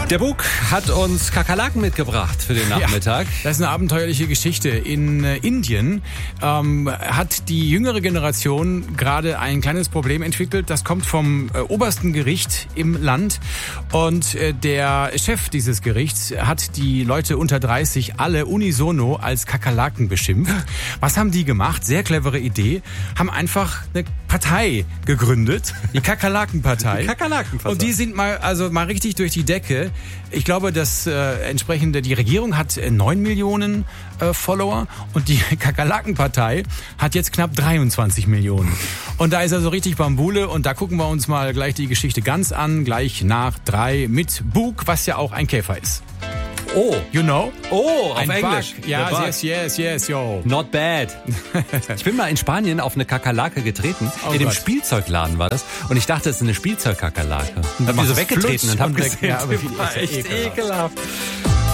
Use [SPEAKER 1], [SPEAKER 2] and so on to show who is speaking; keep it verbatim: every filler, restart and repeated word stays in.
[SPEAKER 1] Der Bug hat uns Kakerlaken mitgebracht für den Nachmittag.
[SPEAKER 2] Ja, das ist eine abenteuerliche Geschichte. In äh, Indien ähm, hat die jüngere Generation gerade ein kleines Problem entwickelt. Das kommt vom äh, obersten Gericht im Land. Und äh, der Chef dieses Gerichts hat die Leute unter dreißig alle unisono als Kakerlaken beschimpft. Was haben die gemacht? Sehr clevere Idee. Haben einfach eine Partei gegründet. Die Kakerlakenpartei.
[SPEAKER 1] Die Kakerlakenpartei.
[SPEAKER 2] Und die sind mal, also mal richtig durch die Decke. Ich glaube, dass äh, entsprechende die Regierung hat äh, neun Millionen äh, Follower und die Kakerlakenpartei hat jetzt knapp dreiundzwanzig Millionen. Und da ist also richtig Bambule und da gucken wir uns mal gleich die Geschichte ganz an, gleich nach drei mit Bug, was ja auch ein Käfer ist.
[SPEAKER 1] Oh.
[SPEAKER 2] You know?
[SPEAKER 1] Oh, auf
[SPEAKER 2] ein
[SPEAKER 1] Englisch.
[SPEAKER 2] Bug. Ja, yes, yes, yes, yo.
[SPEAKER 1] Not bad. Ich bin mal in Spanien auf eine Kakerlake getreten.
[SPEAKER 2] Oh
[SPEAKER 1] in dem
[SPEAKER 2] Gott.
[SPEAKER 1] Spielzeugladen war das. Und ich dachte, es ist eine Spielzeugkakerlake. Hab die so weggetreten und hab
[SPEAKER 2] und weg.
[SPEAKER 1] gesehen,
[SPEAKER 2] Ja, aber
[SPEAKER 1] die
[SPEAKER 2] die
[SPEAKER 1] war
[SPEAKER 2] ist ja
[SPEAKER 1] echt
[SPEAKER 2] ekelhaft.
[SPEAKER 1] ekelhaft.